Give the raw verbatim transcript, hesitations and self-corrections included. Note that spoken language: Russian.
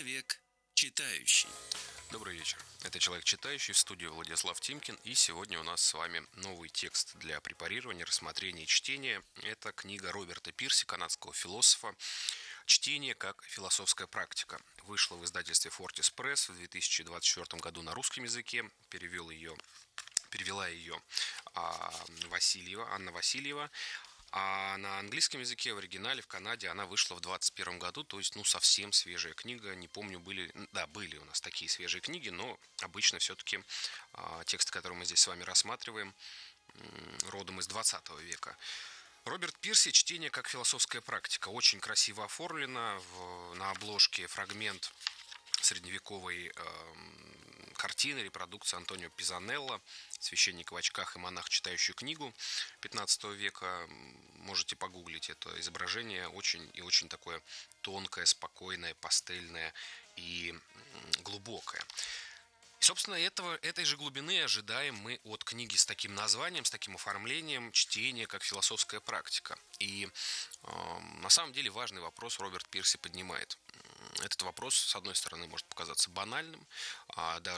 Человек читающий. Добрый вечер. Это «Человек читающий», в студии Владислав Тимкин. И сегодня у нас с вами новый текст для препарирования, рассмотрения и чтения. Это книга Роберта Пирси, канадского философа «Чтение как философская практика». Вышла в издательстве Фортис Пресс в две тысячи двадцать четвёртом году на русском языке. Перевел ее, перевела ее а, Васильева, Анна Васильева. А на английском языке в оригинале в Канаде она вышла в двадцать первом году, то есть, ну, совсем свежая книга. Не помню, были, да, были у нас такие свежие книги, но обычно все-таки а, тексты, которые мы здесь с вами рассматриваем, родом из двадцатого века. Роберт Пирси «Чтение как философская практика». Очень красиво оформлено. В, на обложке фрагмент средневековой э, картины, репродукции Антонио Пизанелло, священник в очках и монах, читающий книгу пятнадцатого века. Можете погуглить это изображение. Очень и очень такое тонкое, спокойное, пастельное и глубокое. И, собственно, этого, этой же глубины ожидаем мы от книги с таким названием, с таким оформлением «Чтение как философская практика». И э, на самом деле важный вопрос Роберт Пирси поднимает. Этот вопрос, с одной стороны, может показаться банальным, а